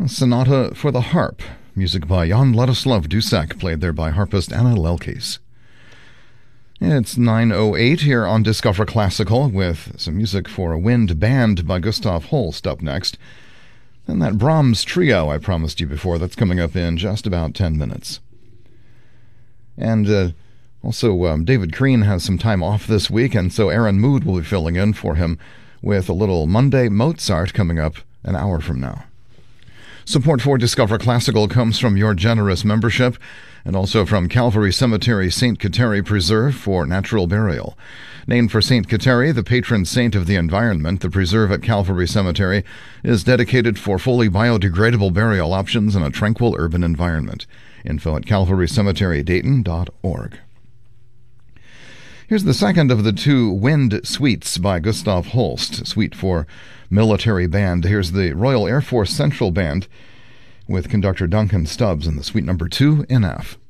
Sonata for the Harp, music by Jan Ladislav Dusak, played there by harpist Anna Lelkes. It's 9:08 here on Discover Classical, with some music for a wind band by Gustav Holst up next. And that Brahms trio I promised you before, that's coming up in just about 10 minutes. And also David Crean has some time off this week, and so Aaron Mood will be filling in for him with a little Monday Mozart coming up an hour from now. Support for Discover Classical comes from your generous membership and also from Calvary Cemetery St. Kateri Preserve for natural burial. Named for St. Kateri, the patron saint of the environment, the preserve at Calvary Cemetery is dedicated for fully biodegradable burial options in a tranquil urban environment. Info at calvarycemeterydayton.org. Here's the second of the two wind suites by Gustav Holst, suite for military band. Here's the Royal Air Force Central Band with conductor Duncan Stubbs in the suite number 2 in F.